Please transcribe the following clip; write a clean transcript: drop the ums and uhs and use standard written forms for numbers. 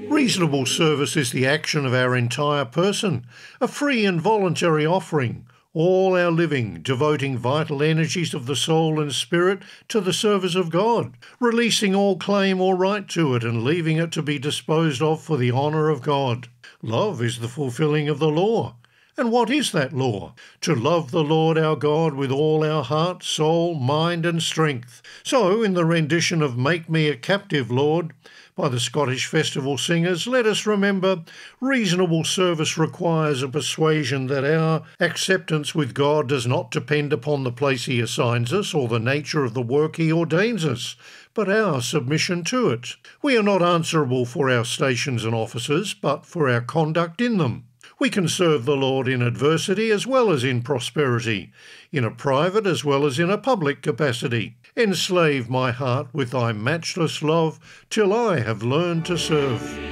Reasonable service is the action of our entire person, a free and voluntary offering, all our living, devoting vital energies of the soul and spirit to the service of God, releasing all claim or right to it and leaving it to be disposed of for the honour of God. Love is the fulfilling of the law. And what is that law? To love the Lord our God with all our heart, soul, mind and strength. So, in the rendition of Make Me a Captive, Lord, by the Scottish Festival Singers, let us remember reasonable service requires a persuasion that our acceptance with God does not depend upon the place he assigns us or the nature of the work he ordains us, but our submission to it. We are not answerable for our stations and offices, but for our conduct in them. We can serve the Lord in adversity as well as in prosperity, in a private as well as in a public capacity. Enslave my heart with thy matchless love till I have learned to serve.